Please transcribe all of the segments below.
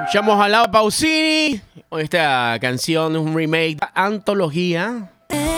Escuchamos a Laura Pausini. Esta canción es un remake, antología.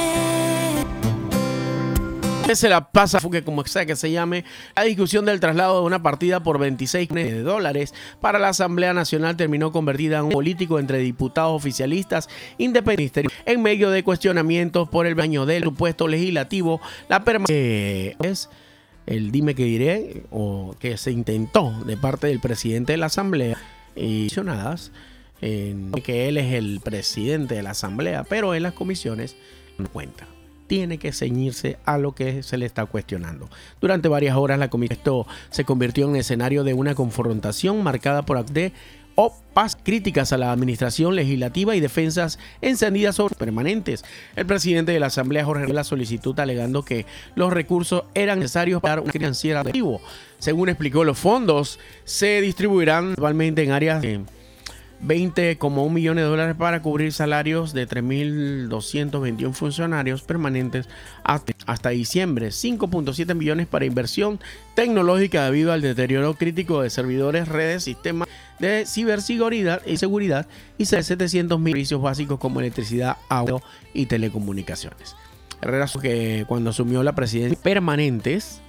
Se la pasa, como sea que se llame, la discusión del traslado de una partida por 26 millones de dólares para la Asamblea Nacional terminó convertida en un político entre diputados oficialistas independientes. En medio de cuestionamientos por el daño del supuesto legislativo, la permanencia es el dime que diré o que se intentó de parte del presidente de la Asamblea y mencionadas que él es el presidente de la Asamblea, pero en las comisiones no cuenta. Tiene que ceñirse a lo que se le está cuestionando. Durante varias horas la comisión esto se convirtió en escenario de una confrontación marcada por críticas a la administración legislativa y defensas encendidas sobre permanentes. El presidente de la Asamblea, Jorge, la solicitud alegando que los recursos eran necesarios para una financiera de activo. Según explicó, los fondos se distribuirán actualmente en áreas de 20,1 millones de dólares para cubrir salarios de 3.221 funcionarios permanentes hasta diciembre, 5,7 millones para inversión tecnológica debido al deterioro crítico de servidores, redes, sistemas de ciberseguridad y seguridad y 700,000 servicios básicos como electricidad, agua y telecomunicaciones. Herrera, que cuando asumió la presidencia permanentes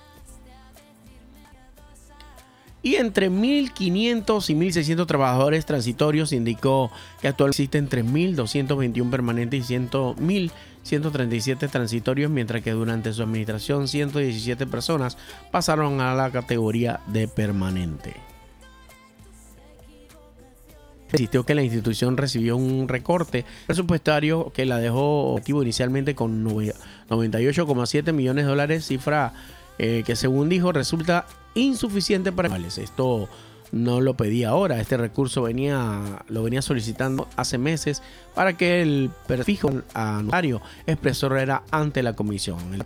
y entre 1.500 y 1.600 trabajadores transitorios, indicó que actualmente existen 3.221 permanentes y 1.137 transitorios, mientras que durante su administración 117 personas pasaron a la categoría de permanente. Insistió que la institución recibió un recorte presupuestario que la dejó objetivo inicialmente con 98,7 millones de dólares, cifra que según dijo resulta insuficiente para esto no lo pedía ahora. Este recurso lo venía solicitando hace meses para que el perfil anuario expresó Herrera ante la comisión.